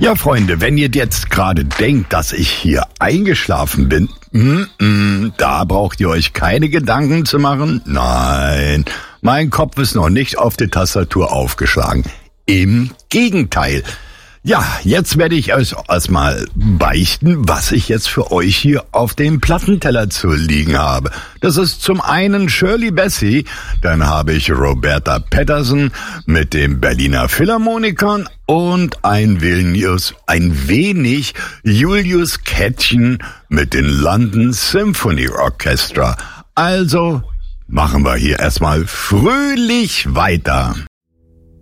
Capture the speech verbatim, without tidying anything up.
Ja, Freunde, wenn ihr jetzt gerade denkt, dass ich hier eingeschlafen bin, mm, mm, da braucht ihr euch keine Gedanken zu machen. Nein, mein Kopf ist noch nicht auf die Tastatur aufgeschlagen. Im Gegenteil. Ja, jetzt werde ich euch erstmal beichten, was ich jetzt für euch hier auf dem Plattenteller zu liegen habe. Das ist zum einen Shirley Bassey, dann habe ich Roberta Patterson mit den Berliner Philharmonikern und ein Vilnius, ein wenig Julius Kätzchen mit den London Symphony Orchestra. Also machen wir hier erstmal fröhlich weiter.